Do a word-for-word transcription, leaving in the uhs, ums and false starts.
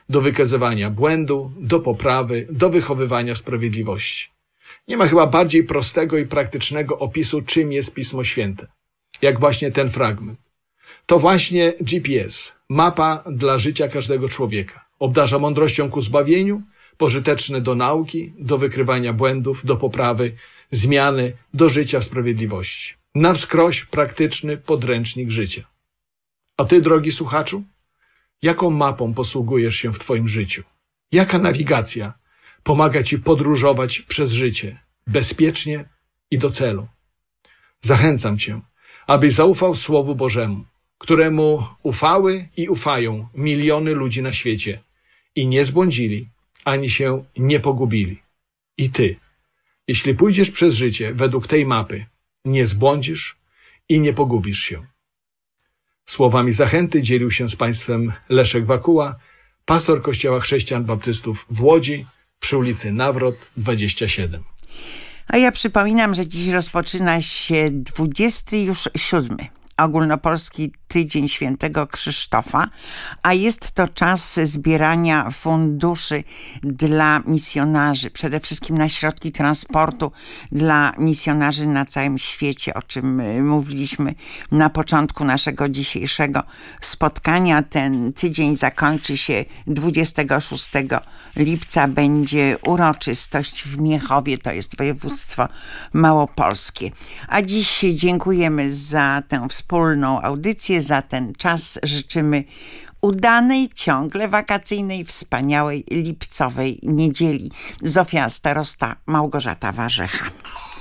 do wykazywania błędu, do poprawy, do wychowywania sprawiedliwości. Nie ma chyba bardziej prostego i praktycznego opisu, czym jest Pismo Święte, jak właśnie ten fragment. To właśnie G P S, mapa dla życia każdego człowieka. Obdarza mądrością ku zbawieniu, pożyteczny do nauki, do wykrywania błędów, do poprawy, zmiany, do życia w sprawiedliwości. Na wskroś praktyczny podręcznik życia. A ty, drogi słuchaczu, jaką mapą posługujesz się w twoim życiu? Jaka nawigacja pomaga ci podróżować przez życie bezpiecznie i do celu? Zachęcam cię, abyś zaufał Słowu Bożemu, któremu ufały i ufają miliony ludzi na świecie i nie zbłądzili, ani się nie pogubili. I ty, jeśli pójdziesz przez życie według tej mapy, nie zbłądzisz i nie pogubisz się. Słowami zachęty dzielił się z Państwem Leszek Wakuła, pastor Kościoła Chrześcijan Baptystów w Łodzi przy ulicy Nawrot dwadzieścia siedem. A ja przypominam, że dziś rozpoczyna się dwudziesty już siódmy Ogólnopolski Tydzień Świętego Krzysztofa, a jest to czas zbierania funduszy dla misjonarzy, przede wszystkim na środki transportu dla misjonarzy na całym świecie, o czym mówiliśmy na początku naszego dzisiejszego spotkania. Ten tydzień zakończy się dwudziestego szóstego lipca. Będzie uroczystość w Miechowie, to jest województwo małopolskie. A dziś dziękujemy za tę wspólną audycję, za ten czas. Życzymy udanej, ciągle wakacyjnej, wspaniałej lipcowej niedzieli. Zofia Starosta, Małgorzata Warzecha.